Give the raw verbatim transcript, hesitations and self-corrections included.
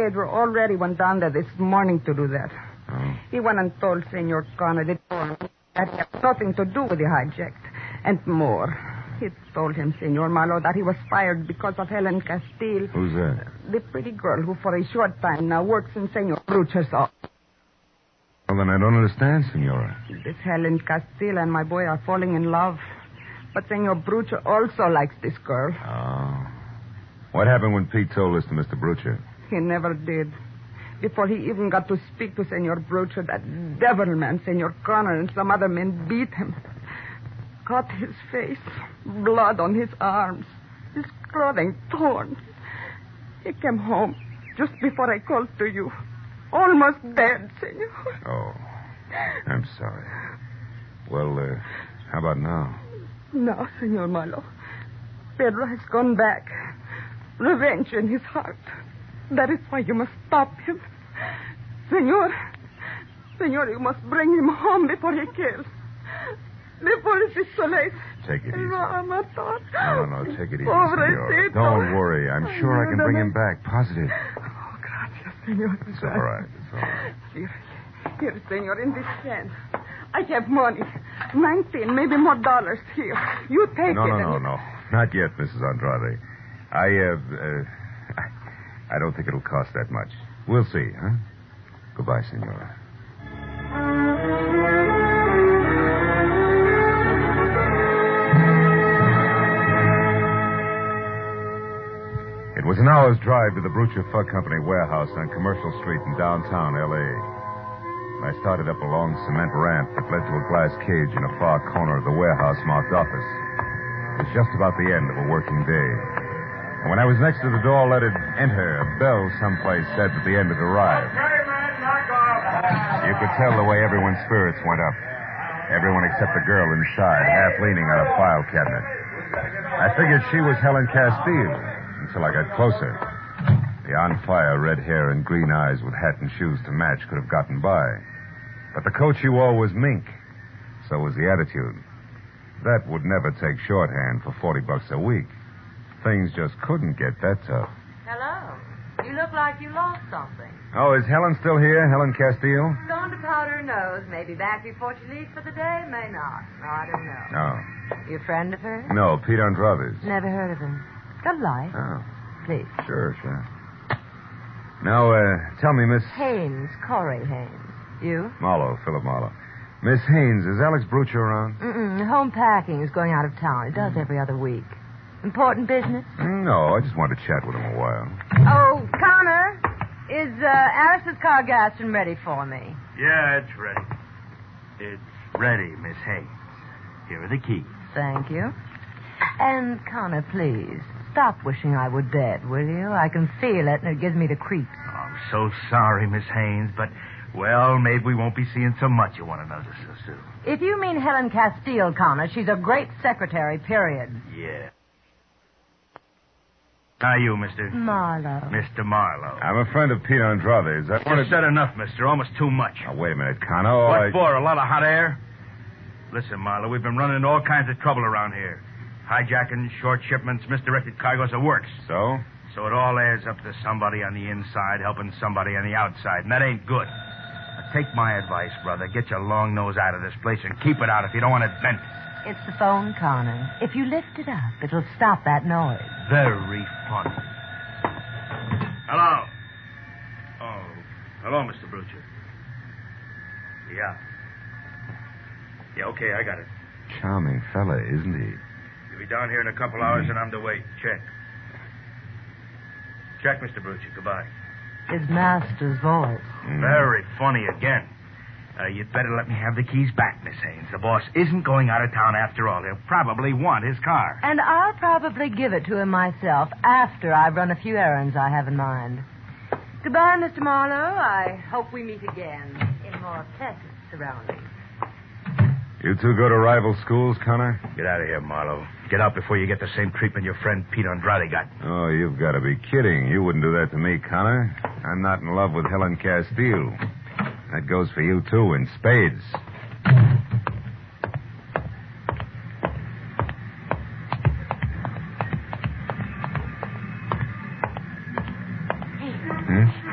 Pedro already went down there this morning to do that. Oh. He went and told Senor Connor that that he had nothing to do with the hijack. And more. He told him, Senor Marlowe, that he was fired because of Helen Castile. Who's that? The pretty girl who for a short time now works in Senor Brucho's office. Well, then I don't understand, Senora. This Helen Castile and my boy are falling in love. But Senor Brucho also likes this girl. Oh. What happened when Pete told this to Mister Brucho? He never did. Before he even got to speak to Senor Brucho, that devil man, Senor Connor, and some other men beat him. Cut his face, blood on his arms, his clothing torn. He came home just before I called to you. Almost dead, Senor. Oh, I'm sorry. Well, uh, how about now? Now, Senor Marlowe, Pedro has gone back. Revenge in his heart. That is why you must stop him. Senor, Senor, you must bring him home before he kills. Before it is too late. Take it easy. No, no, no, take it easy, Senor. Don't worry. I'm sure I can bring him back. Positive. Oh, gracias, Senor. It's all right. It's all right. Here, here, Senor, in this hand. I have money. Nineteen, maybe more dollars. Here. You take no, it. No, no, and... no, no. Not yet, Missus Andrade. I, uh, uh, I don't think it'll cost that much. We'll see, huh? Goodbye, Senora. It was an hour's drive to the Brucho Fug Company warehouse on Commercial Street in downtown L A I started up a long cement ramp that led to a glass cage in a far corner of the warehouse marked office. It was just about the end of a working day. And when I was next to the door, let it enter, a bell someplace said that the end had arrived. Okay, man, knock off. You could tell the way everyone's spirits went up. Everyone except the girl inside, half leaning on a file cabinet. I figured she was Helen Castile until I got closer. The on-fire red hair and green eyes with hat and shoes to match could have gotten by. But the coat she wore was mink. So was the attitude. That would never take shorthand for forty bucks a week. Things just couldn't get that tough. Hello. You look like you lost something. Oh, is Helen still here, Helen Castile? Gone to powder her nose. Maybe back before she leaves for the day. May not. I don't know. No. You a friend of hers? No, Pete Andrade. Never heard of him. Got a light? Oh. Please. Sure, sure. Now, uh, tell me, Miss... Haynes, Corey Haynes. You? Marlowe, Philip Marlowe. Miss Haynes, is Alex Brucho around? Mm-mm. Home packing is going out of town. He does every other week. Important business? No, I just wanted to chat with him a while. Oh, Connor, is uh, Alice's car gassed and ready for me? Yeah, it's ready. It's ready, Miss Haynes. Here are the keys. Thank you. And, Connor, please, stop wishing I were dead, will you? I can feel it, and it gives me the creeps. Oh, I'm so sorry, Miss Haynes, but, well, maybe we won't be seeing so much of one another so soon. If you mean Helen Castile, Connor, she's a great secretary, period. Yeah. Now you, Mister Marlowe. Mister Marlowe. I'm a friend of Pete Andrade's. I You've wanted... said enough, mister. Almost too much. Now, wait a minute, Connor. Oh, What I... for? A lot of hot air? Listen, Marlowe, we've been running into all kinds of trouble around here. Hijacking, short shipments, misdirected cargoes, the works. So? So it all adds up to somebody on the inside helping somebody on the outside, and that ain't good. Now, take my advice, brother. Get your long nose out of this place and keep it out if you don't want it bent. It's the phone, Connor. If you lift it up, it'll stop that noise. Very funny. Hello. Oh, hello, Mister Brucho. Yeah. Yeah, okay, I got it. Charming fella, isn't he? You'll be down here in a couple hours, and I'm to wait. Check. Check, Mister Brucho. Goodbye. His master's voice. Mm. Very funny again. Uh, you'd better let me have the keys back, Miss Haynes. The boss isn't going out of town after all. He'll probably want his car. And I'll probably give it to him myself after I've run a few errands I have in mind. Goodbye, Mister Marlowe. I hope we meet again in more pleasant surroundings. You two go to rival schools, Connor? Get out of here, Marlowe. Get out before you get the same treatment your friend Pete Andrade got. Oh, you've got to be kidding. You wouldn't do that to me, Connor. I'm not in love with Helen Castile. That goes for you, too, in spades.